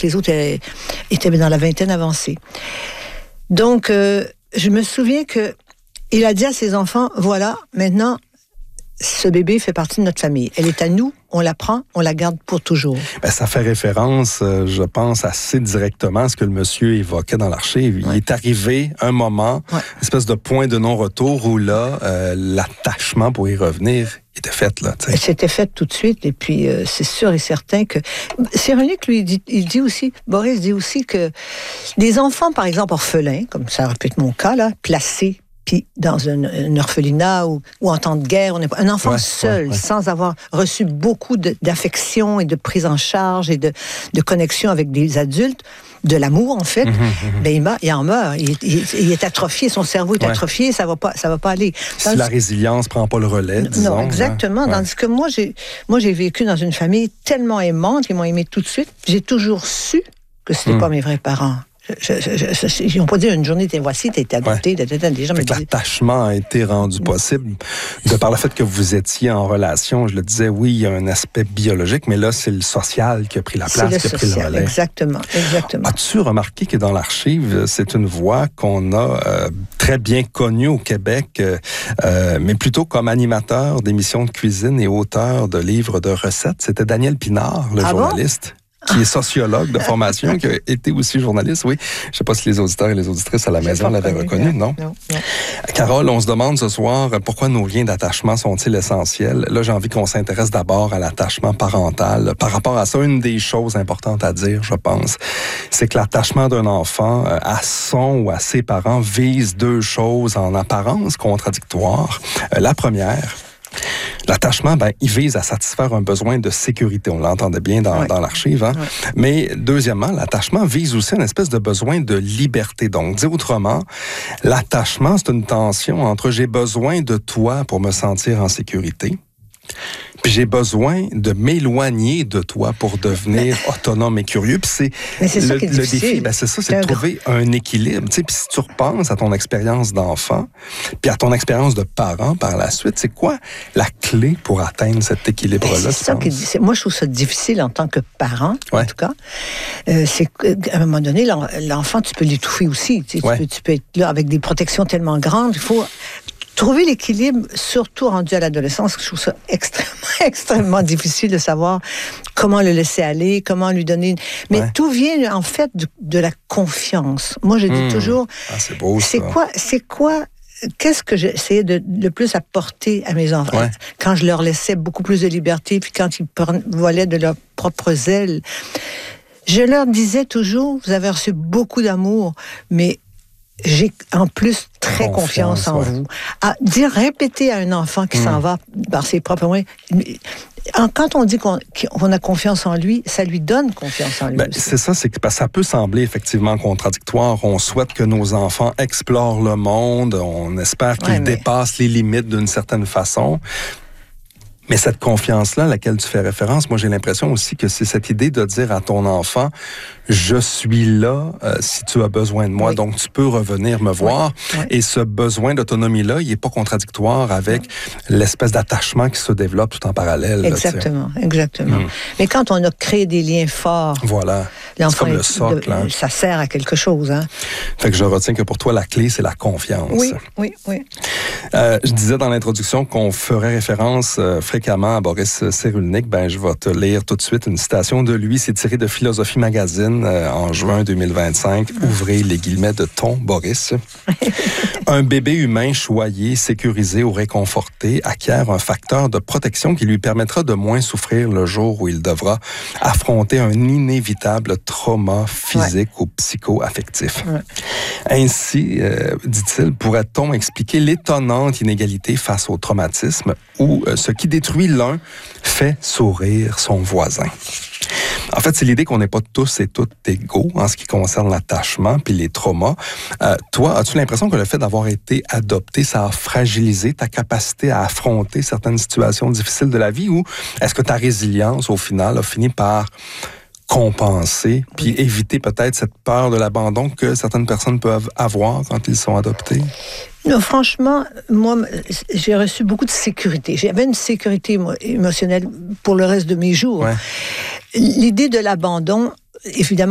que les autres étaient dans la vingtaine avancée. Donc, je me souviens qu'il a dit à ses enfants, voilà, maintenant, ce bébé fait partie de notre famille. Elle est à nous, on la prend, on la garde pour toujours. Ben, ça fait référence, je pense, assez directement à ce que le monsieur évoquait dans l'archive. Il est arrivé un moment, une espèce de point de non-retour où là, l'attachement pour y revenir était fait. Là, c'était fait tout de suite. Et puis, c'est sûr et certain que... Cyrulnik, lui, il dit aussi, Boris dit aussi que les enfants, par exemple, orphelins, comme ça aurait pu être mon cas, là, placés puis dans un orphelinat ou en temps de guerre, un enfant seul, sans avoir reçu beaucoup d'affection et de prise en charge et de connexion avec des adultes, de l'amour en fait, ben il en meurt, il est atrophié, son cerveau est atrophié, ça va pas aller. Si la résilience prend pas le relais, disons. Non, exactement. Tandis que moi j'ai vécu dans une famille tellement aimante, ils m'ont aimé tout de suite. J'ai toujours su que c'était pas mes vrais parents. Ils n'ont pas dit une journée, voici, t'es adopté. Les gens me disaient... L'attachement a été rendu possible de par le fait que vous étiez en relation. Je le disais, oui, il y a un aspect biologique, mais là, c'est le social qui a pris la place, qui a pris le relais. Exactement. As-tu remarqué que dans l'archive, c'est une voix qu'on a très bien connue au Québec, mais plutôt comme animateur d'émissions de cuisine et auteur de livres de recettes? C'était Daniel Pinard, le journaliste. Qui est sociologue de formation, qui a été aussi journaliste, oui. Je ne sais pas si les auditeurs et les auditrices à la maison l'avaient reconnu, non? Carole, on se demande ce soir pourquoi nos liens d'attachement sont-ils essentiels. Là, j'ai envie qu'on s'intéresse d'abord à l'attachement parental. Par rapport à ça, une des choses importantes à dire, je pense, c'est que l'attachement d'un enfant à son ou à ses parents vise deux choses en apparence contradictoires. La première... L'attachement, il vise à satisfaire un besoin de sécurité. On l'entendait bien dans l'archive. Hein? Mais deuxièmement, l'attachement vise aussi une espèce de besoin de liberté. Donc, dit autrement, l'attachement, c'est une tension entre j'ai besoin de toi pour me sentir en sécurité, puis j'ai besoin de m'éloigner de toi pour devenir autonome et curieux. Puis c'est le défi, c'est ça, c'est de trouver un équilibre. Tu sais, puis si tu repenses à ton expérience d'enfant, puis à ton expérience de parent par la suite, c'est quoi la clé pour atteindre cet équilibre-là? C'est ça moi, je trouve ça difficile en tant que parent, en tout cas. C'est qu'à un moment donné, l'enfant, tu peux l'étouffer aussi. Tu peux être là avec des protections tellement grandes. Il faut trouver l'équilibre, surtout rendu à l'adolescence, je trouve ça extrêmement difficile de savoir comment le laisser aller, comment lui donner... Mais tout vient, en fait, de la confiance. Moi, je dis toujours... c'est beau, c'est quoi qu'est-ce que j'essayais de le plus apporter à mes enfants? Quand je leur laissais beaucoup plus de liberté, puis quand ils volaient de leurs propres ailes, je leur disais toujours, vous avez reçu beaucoup d'amour, mais j'ai en plus très confiance en vous. Répéter à un enfant qui s'en va par ses propres moyens, quand on dit qu'on a confiance en lui, ça lui donne confiance en lui. C'est ça, c'est que ça peut sembler effectivement contradictoire. On souhaite que nos enfants explorent le monde, on espère qu'ils dépassent les limites d'une certaine façon. Mais cette confiance-là à laquelle tu fais référence, moi j'ai l'impression aussi que c'est cette idée de dire à ton enfant, je suis là si tu as besoin de moi, donc tu peux revenir me voir. Et ce besoin d'autonomie-là, il n'est pas contradictoire avec l'espèce d'attachement qui se développe tout en parallèle. Exactement. Mais quand on a créé des liens forts, c'est comme le socle. Ça sert à quelque chose. Hein? Fait que je retiens que pour toi, la clé, c'est la confiance. Oui. Je disais dans l'introduction qu'on ferait référence fréquemment à Boris Cyrulnik. Je vais te lire tout de suite une citation de lui. C'est tiré de Philosophie Magazine en juin 2025. Ouvrez les guillemets de ton Boris. Un bébé humain choyé, sécurisé ou réconforté acquiert un facteur de protection qui lui permettra de moins souffrir le jour où il devra affronter un inévitable trauma physique ou psycho-affectif. Ainsi, dit-il, pourrait-on expliquer l'étonnante inégalité face au traumatisme où ce qui détruit l'un fait sourire son voisin. En fait, c'est l'idée qu'on n'est pas tous et toutes égaux en ce qui concerne l'attachement puis les traumas. Toi, as-tu l'impression que le fait d'avoir été adopté, ça a fragilisé ta capacité à affronter certaines situations difficiles de la vie, ou est-ce que ta résilience, au final, a fini par compenser puis éviter peut-être cette peur de l'abandon que certaines personnes peuvent avoir quand ils sont adoptés? Non, franchement, moi, j'ai reçu beaucoup de sécurité. J'avais une sécurité émotionnelle pour le reste de mes jours. L'idée de l'abandon, évidemment,